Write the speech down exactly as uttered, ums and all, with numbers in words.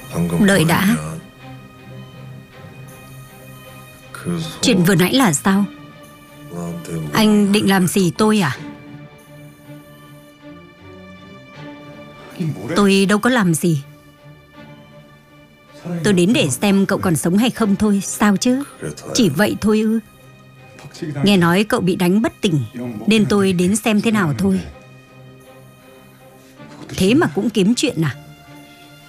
Đợi đã. Chuyện vừa nãy là sao? Anh định làm gì tôi à? Tôi đâu có làm gì. Tôi đến để xem cậu còn sống hay không thôi. Sao chứ? Chỉ vậy thôi ư? Nghe nói cậu bị đánh bất tỉnh, nên tôi đến xem thế nào thôi. Thế mà cũng kiếm chuyện à?